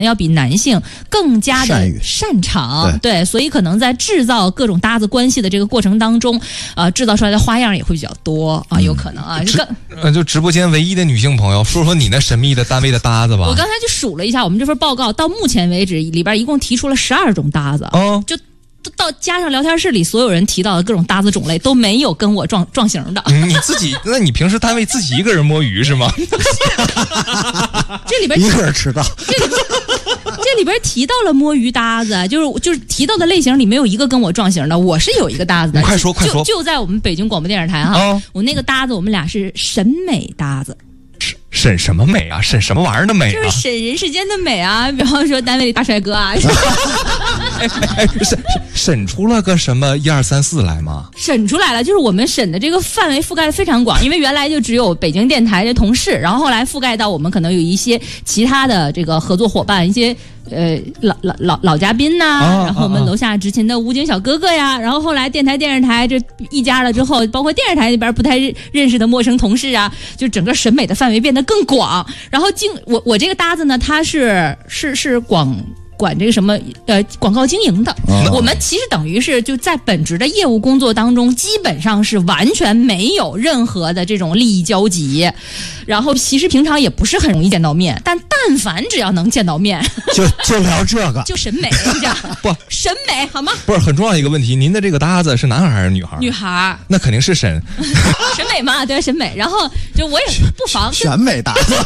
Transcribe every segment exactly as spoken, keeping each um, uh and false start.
要比男性更加的擅长，对, 对，所以可能在制造各种搭子关系的这个过程当中，呃，制造出来的花样也会比较多啊，有可能啊。 直呃，就直播间唯一的女性朋友，说说你那神秘的单位的搭子吧。 我刚才就数了一下，我们这份报告到目前为止里边一共提出了十二种搭子， 哦， 就。到加上聊天室里所有人提到的各种搭子种类都没有跟我撞撞型的。 你自己，那你平时单位自己一个人摸鱼是吗？ 这里边一个人吃到。 这里边这里边提到了摸鱼搭子，就是就是提到的类型里没有一个跟我撞型的。我是有一个搭子的， 快说快说， 就就在我们北京广播电视台哈，哦、我那个搭子我们俩是审美搭子。 审什么美啊？审什么玩意儿的美啊？ 就是审人世间的美啊！比方说单位里大帅哥啊。 哎哎，审审出了个什么一二三四来吗？ 审出来了，就是我们审的这个范围覆盖的非常广，因为原来就只有北京电台的同事，然后后来覆盖到我们可能有一些其他的这个合作伙伴，一些呃老老老老嘉宾呐、啊啊，然后我们楼下执勤的武警小哥哥呀，然后后来电台电视台这一家了之后，包括电视台那边不太认识的陌生同事啊，就整个审美的范围变得更广。然后经我我这个搭子呢，他是是是广。管这个什么呃广告经营的、哦，我们其实等于是就在本职的业务工作当中，基本上是完全没有任何的这种利益交集，然后其实平常也不是很容易见到面，但但凡只要能见到面， 就就聊这个， 就审美，这样不审美好吗？ 不是很重要一个问题，您的这个搭子是男孩还是女孩？ 女孩， 那肯定是审审美嘛，对，审美。然后就我也不妨选美搭子。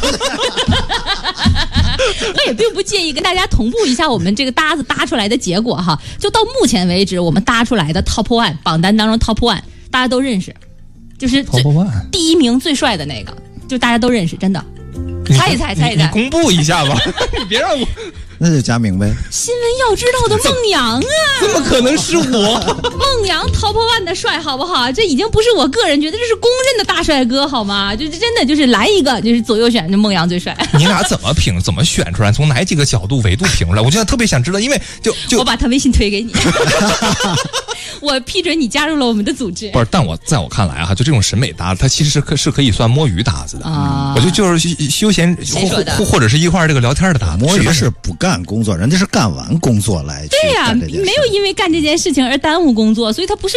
我也并不介意跟大家同步一下我们这个搭子搭出来的结果哈。就到目前为止，我们搭出来的 top one 榜单当中 top one 大家都认识，就是 top one 第一名最帅的那个，就大家都认识，真的。猜一猜，猜一猜， 你公布一下吧，你别让我。 那就加名呗。 新闻要知道的孟阳啊， 怎么可能是我？ 孟阳 top one 的帅，好不好？这已经不是我个人觉得，这是公认的大帅哥，好吗？就真的就是来一个，就是左右选，就孟阳最帅。 你俩怎么评？怎么选出来？从哪几个角度维度评出来？我现在特别想知道，因为就就我把他微信推给你，我批准你加入了我们的组织。 不是，但我在我看来哈，就这种审美搭子，它其实是可是可以算摸鱼搭子的啊。我就就是休闲或或者是一块这个聊天的搭子。 摸鱼是不干工作，人家是干完工作来去对呀、啊， 没有因为干这件事情而耽误工作，所以他不是。